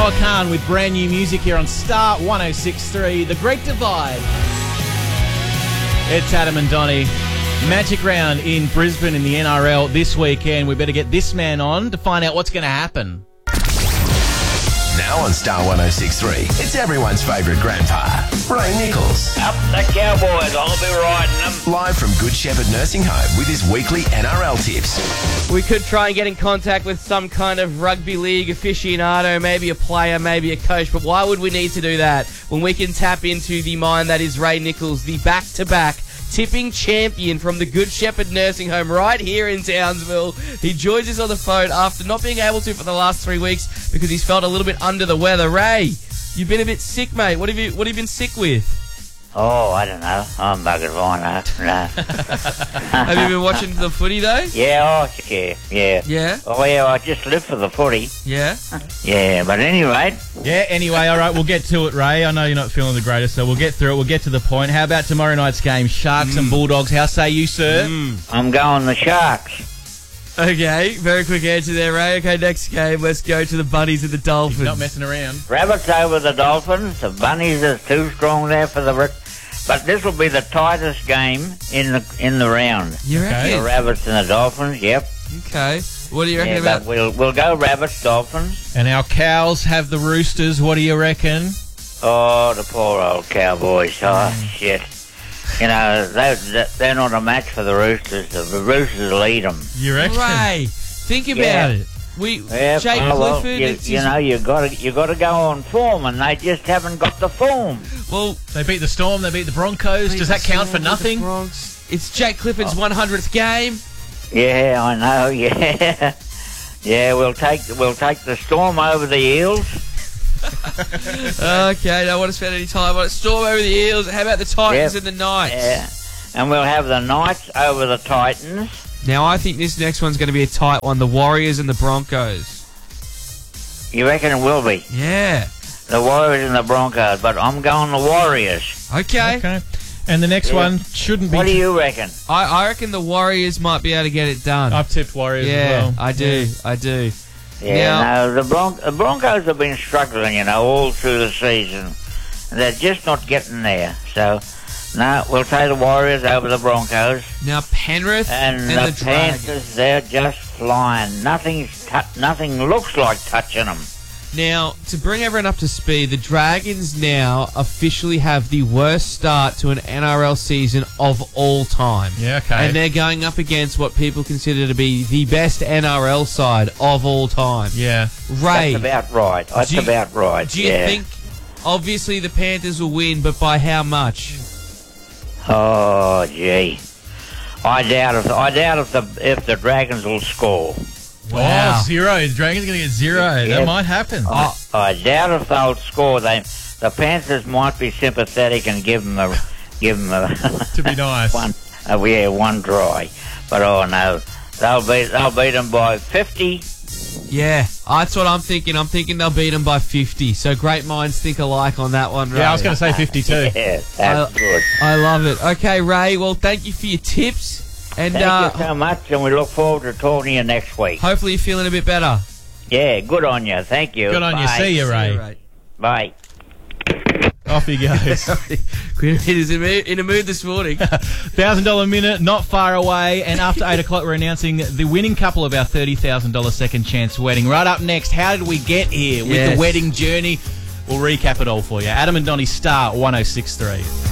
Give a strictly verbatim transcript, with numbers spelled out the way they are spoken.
Noah Khan with brand new music here on Star one oh six point three, The Great Divide. It's Adam and Donnie. Magic round in Brisbane in the N R L this weekend. We better get this man on to find out what's going to happen. Now on Star one oh six point three, it's everyone's favourite grandpa, Ray Nichols. Up the Cowboys, I'll be riding them. Live from Good Shepherd Nursing Home with his weekly N R L tips. We could try and get in contact with some kind of rugby league aficionado, maybe a player, maybe a coach, but why would we need to do that when we can tap into the mind that is Ray Nichols, the back-to-back tipping champion from the Good Shepherd Nursing Home right here in Townsville. He joins us on the phone after not being able to for the last three weeks because he's felt a little bit under the weather. Ray, you've been a bit sick, mate. What have you What have you been sick with? Oh, I don't know. I'm buggered fine, no. no. Have you been watching the footy, though? Yeah, oh, yeah, yeah. Yeah? Oh, yeah, I just live for the footy. Yeah? Yeah, but anyway. Yeah, anyway, all right, we'll get to it, Ray. I know you're not feeling the greatest, so we'll get through it. We'll get to the point. How about tomorrow night's game, Sharks mm. and Bulldogs? How say you, sir? Mm. I'm going the Sharks. Okay, very quick answer there, Ray. Okay, next game, let's go to the Bunnies and the Dolphins. He's not messing around. Rabbits over the Dolphins. The Bunnies are too strong there for the... But this will be the tightest game in the in the round. You reckon? The Rabbits and the Dolphins, yep. Okay. What do you reckon yeah, about... But we'll, we'll go Rabbits, Dolphins. And our Cows have the Roosters. What do you reckon? Oh, the poor old Cowboys. Oh, shit. You know, they, they're not a match for the Roosters. The Roosters lead them. You reckon? Ray, think about yeah. it. We, yep. Jake oh, well, Clifford... You, it's you his... know, you got to you got to go on form, and they just haven't got the form. Well, they beat the Storm, they beat the Broncos. Does that count for nothing? It's Jake Clifford's oh. one hundredth game. Yeah, I know. Yeah, yeah. We'll take we'll take the Storm over the Eels. Okay, don't want to spend any time on it. Storm over the Eels. How about the Titans yep. and the Knights? Yeah, and we'll have the Knights over the Titans. Now, I think this next one's going to be a tight one. The Warriors and the Broncos. You reckon it will be? Yeah. The Warriors and the Broncos, but I'm going the Warriors. Okay. Okay. And the next yeah. one shouldn't be... What do you reckon? I, I reckon the Warriors might be able to get it done. I've tipped Warriors yeah, as well. I do. Yeah. I do. Yeah, now, no, the, Bron- the Broncos have been struggling, you know, all through the season. They're just not getting there. So, no, we'll take the Warriors over the Broncos. Now, Penrith and, and the, the Panthers, they're just flying. Nothing's tu- nothing looks like touching them. Now, to bring everyone up to speed, the Dragons now officially have the worst start to an N R L season of all time. Yeah, okay. And they're going up against what people consider to be the best N R L side of all time. Yeah. That's Ray. about right. That's you, about right. Do you yeah. think, obviously, the Panthers will win, but by how much? Oh, gee. I doubt if I doubt if the if the Dragons will score. Wow, oh, zero. The Dragons going to get zero. Yep. That might happen. I, I doubt if they'll score. They, the Panthers might be sympathetic and give them a, give them a to be nice. one, uh, yeah, one try. But oh no, they'll beat they'll beat them by fifty. Yeah, that's what I'm thinking. I'm thinking they'll beat them by fifty. So great minds think alike on that one, Ray. Yeah, I was going to say fifty-two. Yeah, that's I, good. I love it. Okay, Ray. Well, thank you for your tips. And, Thank uh, you so much, and we look forward to talking to you next week. Hopefully you're feeling a bit better. Yeah, good on you. Thank you. Good on Bye. you. See you, Ray. See you, Ray. Bye. Off he goes. He's in a mood this morning. one thousand dollars minute, not far away. And after eight o'clock, we're announcing the winning couple of our thirty thousand dollars second chance wedding. Right up next, how did we get here with yes. the wedding journey? We'll recap it all for you. Adam and Donnie, Star one oh six point three.